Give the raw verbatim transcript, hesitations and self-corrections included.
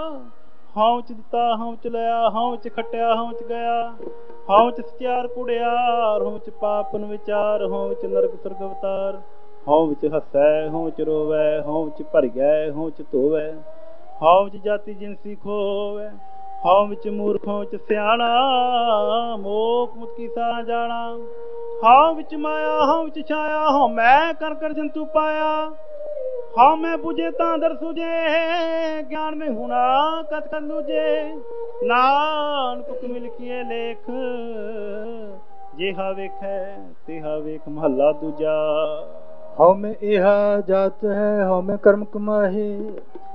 ਹਉ ਚ ਦਿੱਤਾ ਹਉ ਚ ਲਿਆ, ਹਉ ਚ ਖੱਟਿਆ ਹਉ ਚ ਗਿਆ, ਹਉ ਚ ਸਚਿਆਰ ਕੁੜਿਆਰ, ਹਉ ਚ ਪਾਪਨ ਵਿਚਾਰ, ਹਉ ਚ ਨਰਕ ਸੁਰਗ ਅਵਤਾਰ। ਹਉ ਵਿੱਚ ਹੱਸੈ ਹਉ ਚ ਰੋਵੈ, ਹਉ ਚ ਭਰੀਐ ਹਉ ਚ ਧੋਵੈ, ਹਉ ਚ ਜਾਤੀ ਜਿਨਸੀ ਖੋਵੈ, ਹਉ ਵਿੱਚ ਮੂਰਖ ਹਉ ਚ ਸਿਆਣਾ, ਮੋਖ ਮੁਤ ਕੀ ਸਾਰਾ ਜਾਣਾ। ਹਉ ਵਿੱਚ ਮਾਇਆ ਹਉ ਵਿੱਚ ਛਾਇਆ, ਹਉ ਮੈਂ ਕਰ ਕਰ ਜੰਤੂ ਪਾਇਆ, ਹਉ ਮੈਂ ਬੁਝੇ ਤਾਂ ਦਰ ਸੁਝੇ, ਗਿਆਨ में हुना कत कर लूझे। नानक हुक्म लिखिए लेख, जेहा वेखै तेहा वेख महला दूजा। हਉ में एहा जात है हਉ में कर्म कमाहे,